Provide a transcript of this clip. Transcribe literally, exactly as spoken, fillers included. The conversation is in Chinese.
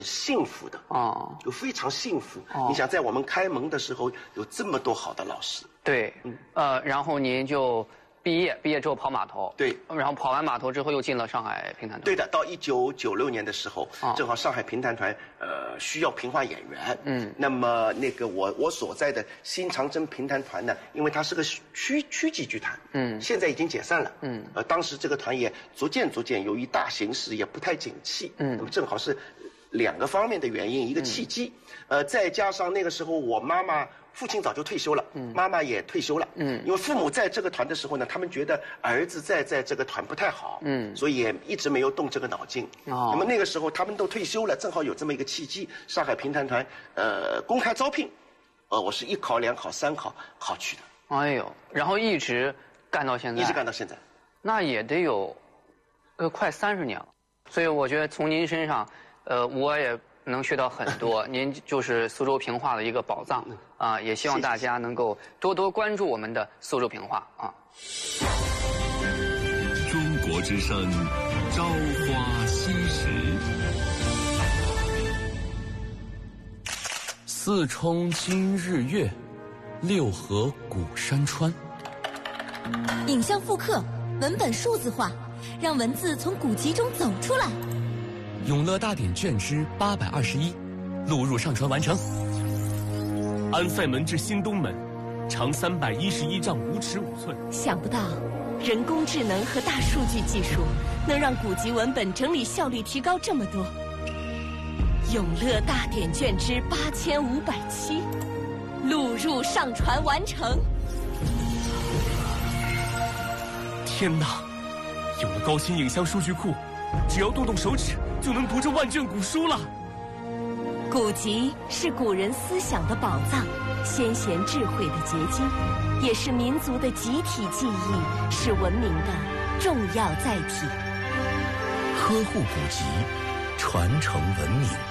幸福的哦， 就非常幸福。 哦你想，在我们开蒙的时候有这么多好的老师， 对， 嗯呃，然后您就毕业，毕业之后跑码头， 对， 然后跑完码头之后又进了上海评弹团， 对的。到一九九六年的时候， 哦正好上海评弹团呃需要评话演员， 嗯， 那么那个我我所在的新长征评弹团呢，因为它是个区区级剧团， 嗯现在已经解散了， 嗯， 呃，当时这个团也逐渐逐渐由于大形势也不太景气， 嗯那么正好是两个方面的原因，一个契机，嗯、呃，再加上那个时候我妈妈。父亲早就退休了，嗯，妈妈也退休了，嗯，因为父母在这个团的时候呢，他们觉得儿子在在这个团不太好，嗯，所以也一直没有动这个脑筋。哦，那么那个时候他们都退休了，正好有这么一个契机，上海评弹团呃公开招聘，呃，我是一考、两考、三考考去的。 哎呦，然后一直干到现在， 一直干到现在， 那也得有，呃，快三十年了。所以我觉得从您身上，呃，我也能学到很多。您就是苏州评话的一个宝藏啊、也希望大家能够多多关注我们的苏州评话啊。 中国之声，朝花夕拾。 四冲今日月，六合古山川。 影像复刻，文本数字化，让文字从古籍中走出来。 永乐大典卷之八百二十一，录入上传完成。 安塞门至新东门，长三百一十一丈五尺五寸。 想不到，人工智能和大数据技术能让古籍文本整理效率提高这么多。永乐大典卷之八千五百七，录入上传完成。 天哪！有了高清影像数据库，只要动动手指就能读这万卷古书了。 古籍是古人思想的宝藏，先贤智慧的结晶，也是民族的集体记忆，是文明的重要载体。 呵护古籍，传承文明。